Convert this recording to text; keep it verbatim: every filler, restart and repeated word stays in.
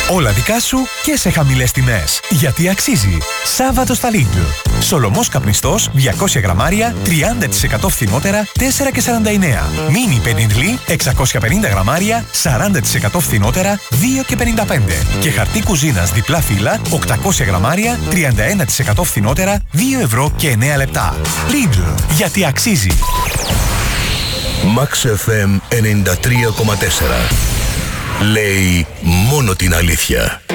Όλα δικά σου και σε χαμηλές τιμές. Γιατί αξίζει. Σάββατο στα Lidl. Σολομός καπνιστός διακόσια γραμμάρια τριάντα τοις εκατό φθηνότερα τέσσερα και σαράντα εννέα. Μίνι πενιντλί εξακόσια πενήντα γραμμάρια σαράντα τοις εκατό φθηνότερα δύο και πενήντα πέντε. Και χαρτί κουζίνας διπλά φύλλα οκτακόσια γραμμάρια τριάντα ένα τοις εκατό φθηνότερα δύο ευρώ και εννέα λεπτά. Lidl. Γιατί αξίζει. Max εφ εμ ενενήντα τρία κόμμα τέσσερα. Λέει μόνο την αλήθεια.